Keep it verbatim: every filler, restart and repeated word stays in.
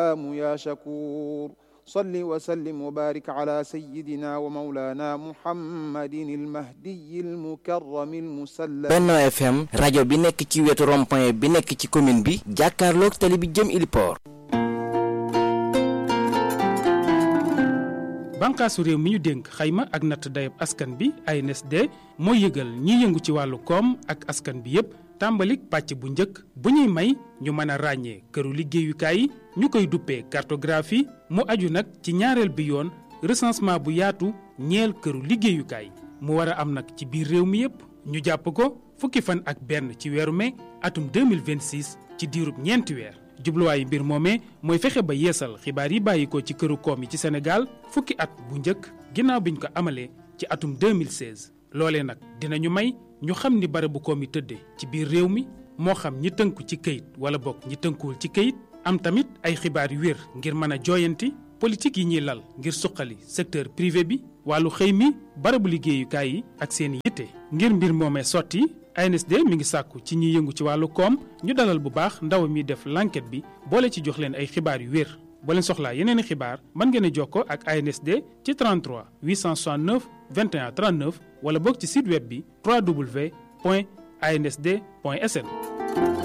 يا شكور صل وسلم وبارك على سيدنا ومولانا محمد المهدي المكرم المسلم. Benno F M rajo bi nekk ci wetu rond-point bi nekk ci commune bi jàkkaarloog tali bi jëm Iliport. bànqaasu réew mi ñu dénk xayma ak natt dayab askan bi A N S D mooy yëgal ñiy yëngu ci wàllu koom ak askan bi yépp tàmbalik pàcc bu njëkk bu ñuy may ñu mën a ràññee këru liggéeyukaay yi ñu koy duppee cartographie mu aju nag ci ñaareel bi yoon recensement bu yaatu ñeel këru liggéeyukaay mu war a am nag ci biir réew mi yépp ñu jàpp ko fukki fan ak benn ci weeru mai atum deux mille vingt-six ci diirub ñeenti weer jubluwaayu mbir moomee mooy fexe ba yeesal xibaar yi bàyyi ko ci këru koom yi ci Sénégal fukki at bu njëkk ginnaaw biñ ko amalee ci atum deux mille seize loolee nag dinañu may ñu xam ni barabu koom yi tëdde ci biir réew mi moo xam ñi tënku ci këyit wala bokk ñi tënkuwul ci këyit am tamit ay xibaar yu wér ngir mën a jooyanti politique yi ñuy lal ngir suqali secteur privé bi wàllu xëy mi barabu liggéeyukaay yi ak seen yitte ngir mbir moomee sotti A N S D mi ngi sàkku ci ñiy yëngu ci wàllu koom ñu dalal bu baax ndaw mi def l'enquête bi boole ci jox leen ay xibaar yu wér boo leen soxlaa yeneen i xibaar mën ngeen a jokkoo ak A N S D ci trente-trois huit cent soixante-neuf vingt et un trente-neuf wala boog ci site web bi w w w point a n s d point s n.